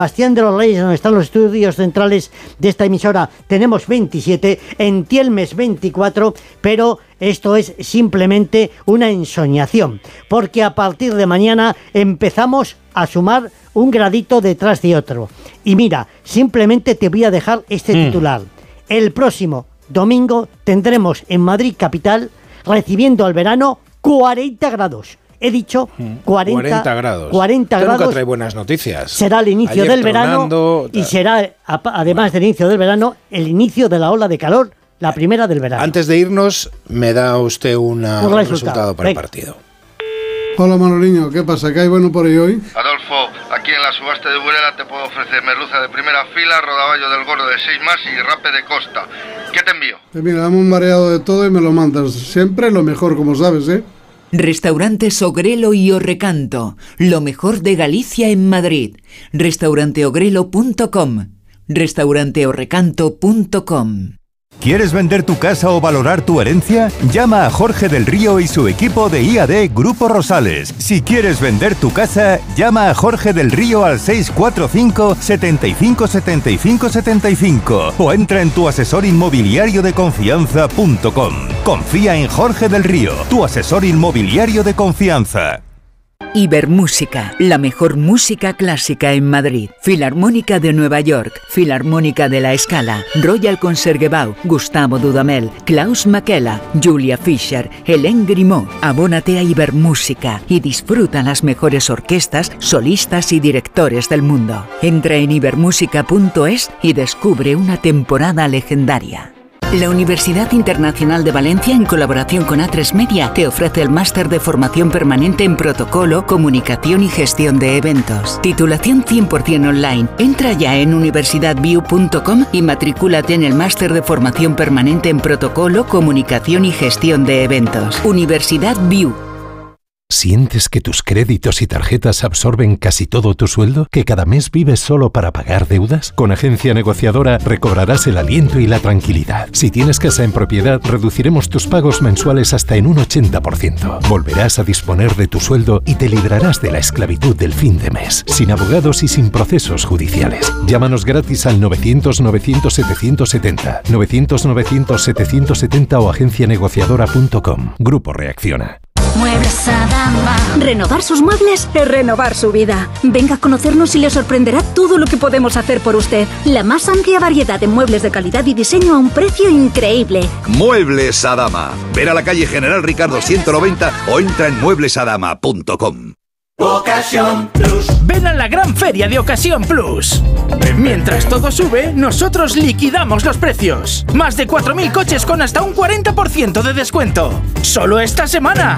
Bastián de los Reyes, donde están los estudios centrales de esta emisora, tenemos 27, en Tielmes 24, pero esto es simplemente una ensoñación, porque a partir de mañana empezamos a sumar un gradito detrás de otro. Y mira, simplemente te voy a dejar este titular. El próximo domingo tendremos en Madrid capital, recibiendo al verano, 40 grados. He dicho 40 grados. 40 grados. Nunca trae buenas noticias. Será el inicio del verano y será, además del inicio del verano, el inicio de la ola de calor, la primera del verano. Antes de irnos, me da usted un resultado para el partido. Hola Manoliño, ¿qué pasa? ¿Qué hay bueno por ahí hoy? Adolfo, aquí en la subasta de Burela te puedo ofrecer merluza de primera fila, rodaballo del gordo de 6 más y rape de costa. ¿Qué te envío? Mira, dame un mareado de todo y me lo mandas. Siempre lo mejor, como sabes, ¿eh? Restaurantes Ogrelo y Orrecanto, lo mejor de Galicia en Madrid. Restauranteogrelo.com, restauranteorrecanto.com. ¿Quieres vender tu casa o valorar tu herencia? Llama a Jorge del Río y su equipo de IAD Grupo Rosales. Si quieres vender tu casa, llama a Jorge del Río al 645 75 75 75 o entra en tuasesorinmobiliariodeconfianza.com. Confía en Jorge del Río, tu asesor inmobiliario de confianza. Ibermúsica, la mejor música clásica en Madrid. Filarmónica de Nueva York, Filarmónica de La Scala, Royal Concertgebouw, Gustavo Dudamel, Klaus Makela, Julia Fischer, Hélène Grimaud. Abónate a Ibermúsica y disfruta las mejores orquestas, solistas y directores del mundo. Entra en ibermúsica.es y descubre una temporada legendaria. La Universidad Internacional de Valencia, en colaboración con A3 Media, te ofrece el máster de formación permanente en protocolo, comunicación y gestión de eventos. Titulación 100% online. Entra ya en universidadview.com y matricúlate en el máster de formación permanente en protocolo, comunicación y gestión de eventos. Universidad View. ¿Sientes que tus créditos y tarjetas absorben casi todo tu sueldo? ¿Que cada mes vives solo para pagar deudas? Con Agencia Negociadora recobrarás el aliento y la tranquilidad. Si tienes casa en propiedad, reduciremos tus pagos mensuales hasta en un 80%. Volverás a disponer de tu sueldo y te librarás de la esclavitud del fin de mes, sin abogados y sin procesos judiciales. Llámanos gratis al 900-900-770, 900-900-770 o agencianegociadora.com. Grupo Reacciona. Muebles Adama. Renovar sus muebles es renovar su vida. Venga a conocernos y le sorprenderá todo lo que podemos hacer por usted. La más amplia variedad de muebles de calidad y diseño a un precio increíble. Muebles Adama. Ver a la calle General Ricardo 190 o entra en mueblesadama.com. Ocasión Plus. Ven a la gran feria de Ocasión Plus. Mientras todo sube, nosotros liquidamos los precios. Más de 4.000 coches con hasta un 40% de descuento. Solo esta semana.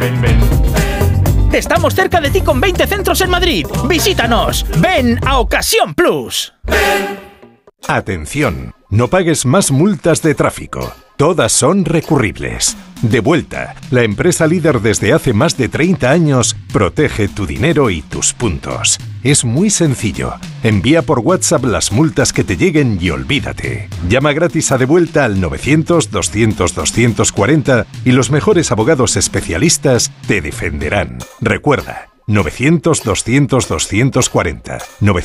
Estamos cerca de ti con 20 centros en Madrid. Visítanos. Ven a Ocasión Plus. Atención, no pagues más multas de tráfico. Todas son recurribles. Devuelta, la empresa líder desde hace más de 30 años, protege tu dinero y tus puntos. Es muy sencillo. Envía por WhatsApp las multas que te lleguen y olvídate. Llama gratis a Devuelta al 900-200-240 y los mejores abogados especialistas te defenderán. Recuerda, 900-200-240,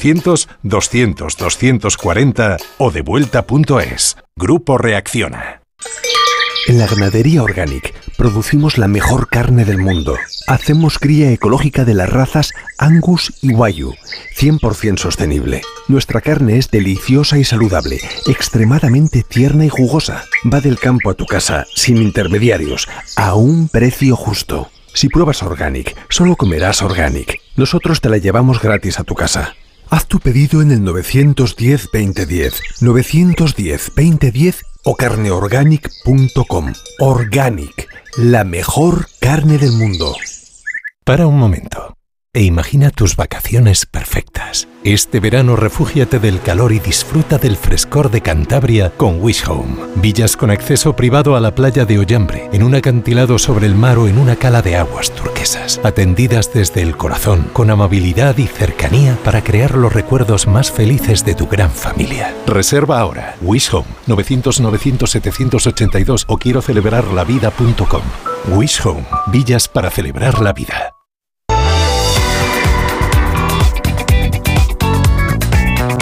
900-200-240 o devuelta.es. Grupo Reacciona. En la Ganadería Organic producimos la mejor carne del mundo. Hacemos cría ecológica de las razas Angus y Wagyu, 100% sostenible. Nuestra carne es deliciosa y saludable, extremadamente tierna y jugosa. Va del campo a tu casa, sin intermediarios, a un precio justo. Si pruebas Organic, solo comerás Organic. Nosotros te la llevamos gratis a tu casa. Haz tu pedido en el 910-2010, 910-2010 o carneorganic.com. Organic, la mejor carne del mundo. Para un momento e imagina tus vacaciones perfectas. Este verano refúgiate del calor y disfruta del frescor de Cantabria con Wish Home. Villas con acceso privado a la playa de Ollambre, en un acantilado sobre el mar o en una cala de aguas turquesas. Atendidas desde el corazón, con amabilidad y cercanía para crear los recuerdos más felices de tu gran familia. Reserva ahora. Wish Home, 900-900-782 o quiero celebrarlavida.com. Wish Home, villas para celebrar la vida.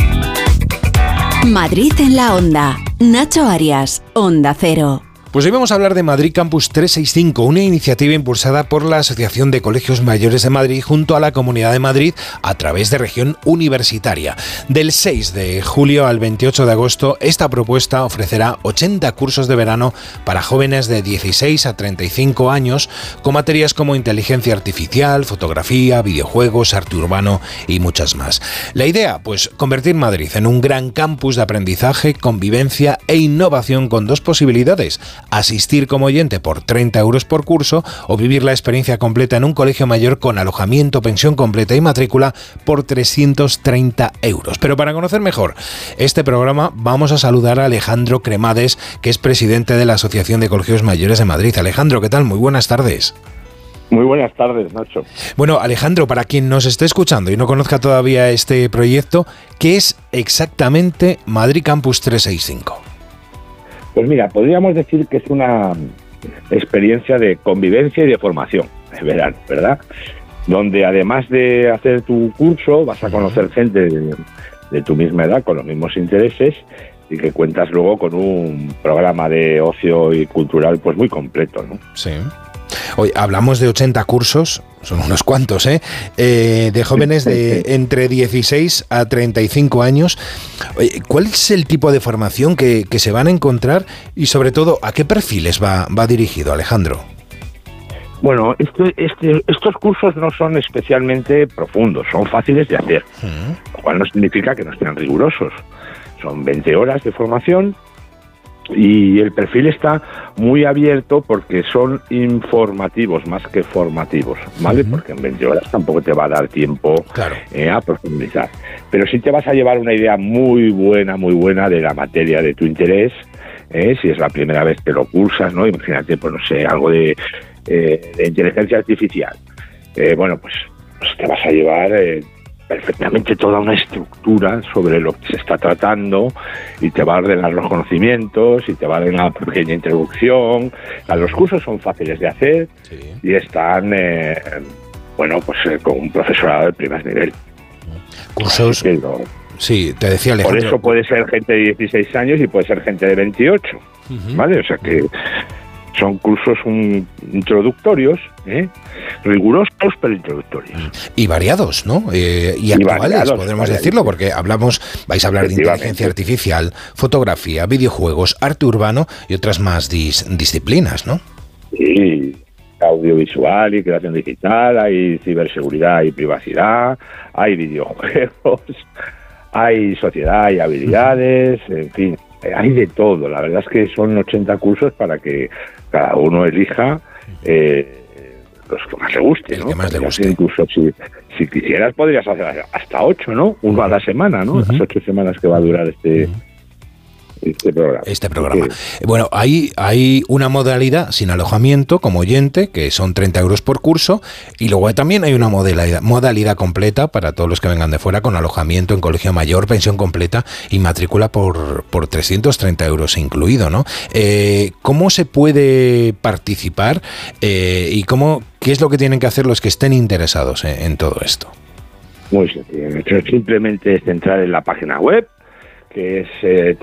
Madrid en la Onda. Nacho Arias, Onda Cero. Pues hoy vamos a hablar de Madrid Campus 365, una iniciativa impulsada por la Asociación de Colegios Mayores de Madrid junto a la Comunidad de Madrid a través de Región Universitaria. Del 6 de julio al 28 de agosto, esta propuesta ofrecerá 80 cursos de verano para jóvenes de 16 a 35 años con materias como inteligencia artificial, fotografía, videojuegos, arte urbano y muchas más. La idea, pues, convertir Madrid en un gran campus de aprendizaje, convivencia e innovación con dos posibilidades: asistir como oyente por 30 euros por curso o vivir la experiencia completa en un colegio mayor con alojamiento, pensión completa y matrícula por 330 euros. Pero para conocer mejor este programa vamos a saludar a Alejandro Cremades, que es presidente de la Asociación de Colegios Mayores de Madrid. Alejandro, ¿qué tal? Muy buenas tardes. Muy buenas tardes, Nacho. Bueno, Alejandro, para quien nos esté escuchando y no conozca todavía este proyecto, ¿qué es exactamente Madrid Campus 365? Pues mira, podríamos decir que es una experiencia de convivencia y de formación, verán, ¿verdad? Donde además de hacer tu curso, vas a conocer gente de tu misma edad, con los mismos intereses, y que cuentas luego con un programa de ocio y cultural pues muy completo, ¿no? Sí. Hoy hablamos de 80 cursos, son unos cuantos, de jóvenes de entre 16 a 35 años. ¿Cuál es el tipo de formación que se van a encontrar y, sobre todo, a qué perfiles va dirigido, Alejandro? Bueno, estos cursos no son especialmente profundos, son fáciles de hacer, lo cual no significa que no sean rigurosos. Son 20 horas de formación. Y el perfil está muy abierto porque son informativos más que formativos, ¿vale? Porque en 20 horas tampoco te va a dar tiempo a profundizar. Pero sí te vas a llevar una idea muy buena de la materia de tu interés, si es la primera vez que lo cursas, ¿no? Imagínate, pues no sé, algo de inteligencia artificial. Bueno, pues te vas a llevar perfectamente toda una estructura sobre lo que se está tratando y te va a ordenar los conocimientos y te va a dar una pequeña introducción. Los cursos son fáciles de hacer y están, con un profesorado de primer nivel. Cursos... Sí, te decía Alejandro. Por eso puede ser gente de 16 años y puede ser gente de 28, ¿vale? O sea que son cursos introductorios, rigurosos pero introductorios. Y variados, ¿no? Y actuales, podemos decirlo, porque vais a hablar de inteligencia artificial, fotografía, videojuegos, arte urbano y otras más disciplinas, ¿no? Sí, audiovisual y creación digital, hay ciberseguridad y privacidad, hay videojuegos, hay sociedad y habilidades, en fin. Hay de todo, la verdad es que son 80 cursos para que cada uno elija los que más le guste, ¿no? El que más le guste. Incluso si quisieras podrías hacer hasta 8, ¿no? Uno a la semana, ¿no? Las 8 semanas que va a durar este programa. Bueno, hay una modalidad sin alojamiento como oyente, que son 30 euros por curso, y luego también hay una modalidad completa para todos los que vengan de fuera, con alojamiento en colegio mayor, pensión completa y matrícula por 330 euros incluido, ¿no? ¿Cómo se puede participar y qué es lo que tienen que hacer los que estén interesados en todo esto? Muy sencillo. Simplemente es entrar en la página web, que es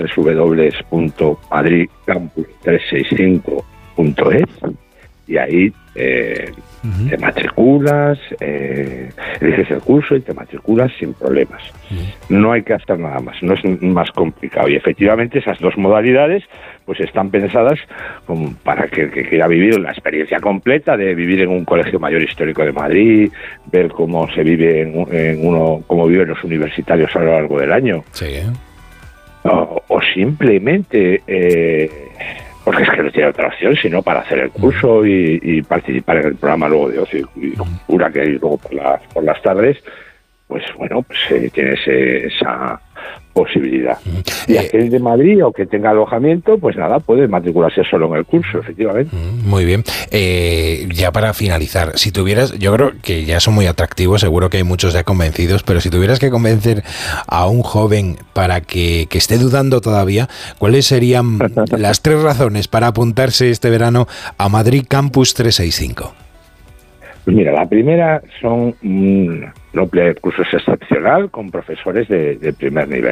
www.madridcampus365.es, y ahí te matriculas, eliges el curso y te matriculas sin problemas. No hay que hacer nada más, no es más complicado. Y efectivamente esas dos modalidades pues están pensadas como para que el que quiera vivir la experiencia completa de vivir en un colegio mayor histórico de Madrid, ver cómo se vive cómo viven los universitarios a lo largo del año. Sí. O simplemente porque es que no tiene otra opción sino para hacer el curso y participar en el programa luego de ocio y cultura que hay luego por las tardes, pues bueno, pues tienes esa posibilidad. Y aquel de Madrid o que tenga alojamiento, pues nada, puede matricularse solo en el curso, efectivamente. Muy bien. Ya para finalizar, si tuvieras, yo creo que ya son muy atractivos, seguro que hay muchos ya convencidos, pero si tuvieras que convencer a un joven para que esté dudando todavía, ¿cuáles serían las 3 razones para apuntarse este verano a Madrid Campus 365? Pues mira, la primera son un núcleo de cursos excepcional con profesores de primer nivel.